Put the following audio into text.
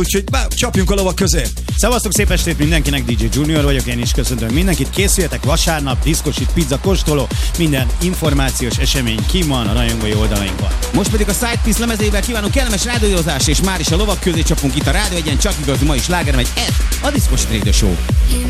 Úgyhogy csapjunk a lovak közé. Szevasztok, szép estét mindenkinek, DJ Junior vagyok, én is köszöntöm mindenkit. Készüljetek, vasárnap, diszkosit, pizza, kóstoló, minden információs esemény kim van a rajongói oldalainkon. Most pedig a Side Piece lemezével kívánunk kellemes rádiózást, és már is a lovak közé csapunk itt a Rádió Egyen, csak igazi mai sláger megy, ez a Diszkos Radio Show.